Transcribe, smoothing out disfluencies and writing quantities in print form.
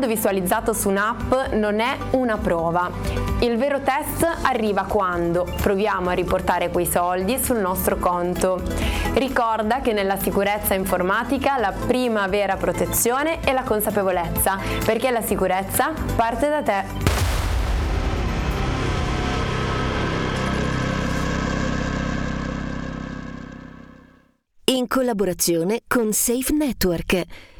visualizzato su un'app non è una prova. Il vero test arriva quando proviamo a riportare quei soldi sul nostro conto. Ricorda che nella sicurezza informatica la prima vera protezione è la consapevolezza, perché la sicurezza parte da te. In collaborazione con Safe Network,